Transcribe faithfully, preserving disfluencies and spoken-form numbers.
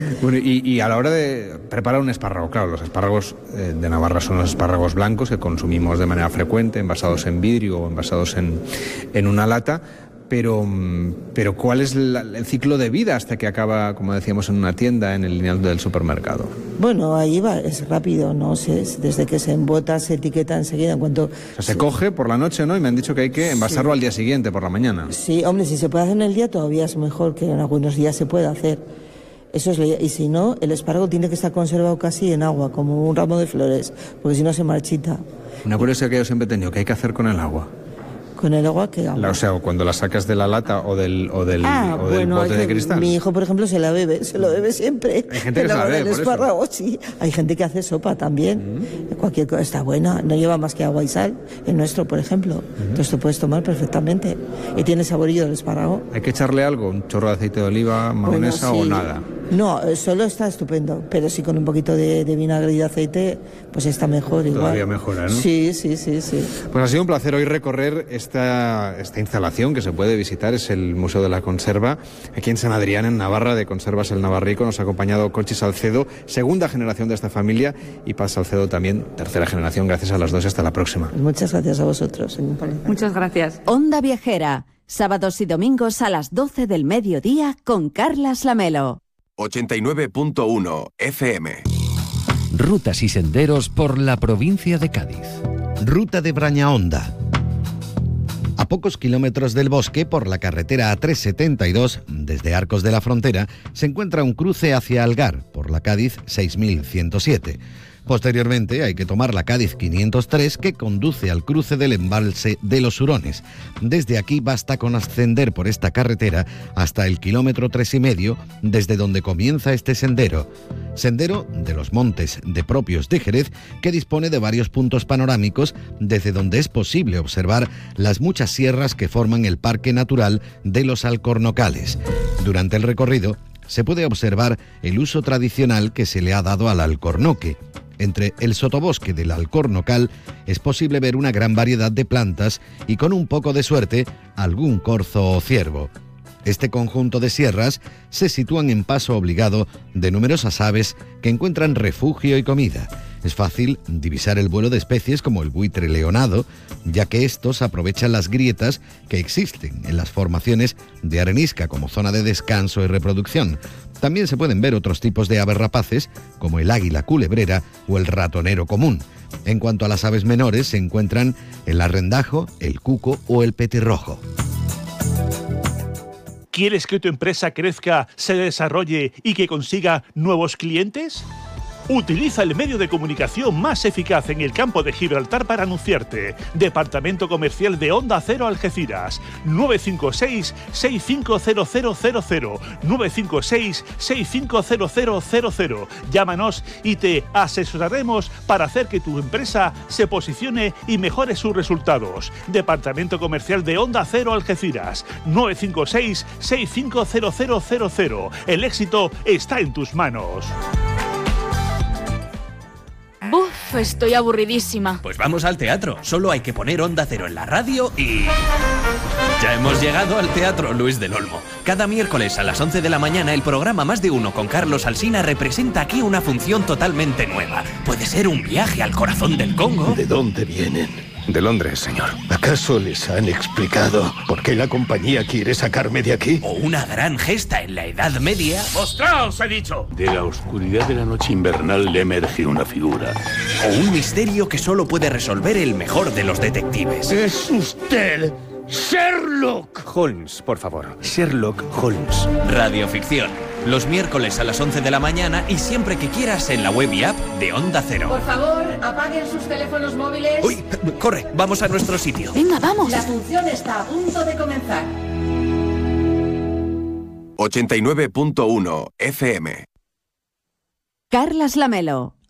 Bueno, y, y a la hora de preparar un espárrago, claro, los espárragos eh, de Navarra son los espárragos blancos que consumimos de manera frecuente, envasados en vidrio o envasados en, en una lata, pero, pero ¿cuál es la, el ciclo de vida hasta que acaba, como decíamos, en una tienda, en el lineal del supermercado? Bueno, ahí va, es rápido, no sé, desde que se embota, se etiqueta enseguida, en cuanto... O sea, se coge por la noche, ¿no? Y me han dicho que hay que envasarlo sí. al día siguiente, por la mañana. Sí, hombre, si se puede hacer en el día todavía es mejor, que en algunos días se puede hacer. Eso es, y si no, el espárrago tiene que estar conservado casi en agua, como un ramo de flores, porque si no se marchita. Una curiosidad que yo siempre he tenido, ¿qué hay que hacer con el agua? ¿Con el agua qué agua? La, o sea, cuando la sacas de la lata o del, o del, ah, o del bueno, bote de cristal. Mi hijo, por ejemplo, se la bebe, se lo bebe siempre. Hay gente que se la bebe, por espárrago, eso. Sí. Hay gente que hace sopa también. Mm. Cualquier cosa está buena, no lleva más que agua y sal. El nuestro, por ejemplo. Mm. Entonces tú puedes tomar perfectamente. Y tiene saborillo del espárrago. ¿Hay que echarle algo? ¿Un chorro de aceite de oliva, mayonesa bueno, sí. o nada? No, solo está estupendo, pero sí con un poquito de, de vinagre y de aceite, pues está mejor igual. Todavía mejora, ¿no? Sí, sí, sí, sí. Pues ha sido un placer hoy recorrer esta, esta instalación que se puede visitar, es el Museo de la Conserva, aquí en San Adrián, en Navarra, de Conservas El Navarrico. Nos ha acompañado Conchi Salcedo, segunda generación de esta familia, y Paz Salcedo también, tercera generación. Gracias a las dos y hasta la próxima. Muchas gracias a vosotros. Muchas gracias. Onda Viajera, sábados y domingos a las doce del mediodía con Carlas Lamelo. ochenta y nueve punto uno F M. Rutas y senderos por la provincia de Cádiz. Ruta de Brañahonda. A pocos kilómetros del bosque, por la carretera A trescientos setenta y dos, desde Arcos de la Frontera, se encuentra un cruce hacia Algar, por la Cádiz seis mil ciento siete. Posteriormente hay que tomar la Cádiz quinientos tres, que conduce al cruce del embalse de los Hurones. Desde aquí basta con ascender por esta carretera hasta el kilómetro tres y medio, desde donde comienza este sendero. Sendero de los Montes de Propios de Jerez, que dispone de varios puntos panorámicos desde donde es posible observar las muchas sierras que forman el Parque Natural de los Alcornocales. Durante el recorrido se puede observar el uso tradicional que se le ha dado al alcornoque. Entre el sotobosque del Alcornocal es posible ver una gran variedad de plantas y, con un poco de suerte, algún corzo o ciervo. Este conjunto de sierras se sitúan en paso obligado de numerosas aves que encuentran refugio y comida. Es fácil divisar el vuelo de especies como el buitre leonado, ya que estos aprovechan las grietas que existen en las formaciones de arenisca como zona de descanso y reproducción. También se pueden ver otros tipos de aves rapaces, como el águila culebrera o el ratonero común. En cuanto a las aves menores, se encuentran el arrendajo, el cuco o el petirrojo. ¿Quieres que tu empresa crezca, se desarrolle y que consiga nuevos clientes? Utiliza el medio de comunicación más eficaz en el campo de Gibraltar para anunciarte. Departamento Comercial de Onda Cero Algeciras. nueve cinco seis, seis cinco cero cero cero cero. nueve cinco seis, seis cinco cero cero cero cero. Llámanos y te asesoraremos para hacer que tu empresa se posicione y mejore sus resultados. Departamento Comercial de Onda Cero Algeciras. nueve cinco seis, seis cinco cero cero cero cero. El éxito está en tus manos. Buf, estoy aburridísima. Pues vamos al teatro. Solo hay que poner Onda Cero en la radio y... ya hemos llegado al Teatro Luis del Olmo. Cada miércoles a las once de la mañana, el programa Más de Uno con Carlos Alsina representa aquí una función totalmente nueva. Puede ser un viaje al corazón del Congo. ¿De dónde vienen? De Londres, señor. ¿Acaso les han explicado por qué la compañía quiere sacarme de aquí? O una gran gesta en la Edad Media. ¡Mostraos, he dicho! De la oscuridad de la noche invernal le emerge una figura. O un misterio que solo puede resolver el mejor de los detectives. ¡Es usted Sherlock Holmes, por favor. Sherlock Holmes. Radioficción. Los miércoles a las once de la mañana y siempre que quieras en la web y app de Onda Cero. Por favor, apaguen sus teléfonos móviles. ¡Uy! Corre, vamos a nuestro sitio. Venga, vamos. La función está a punto de comenzar. ochenta y nueve punto uno F M. Carlas Lamelo.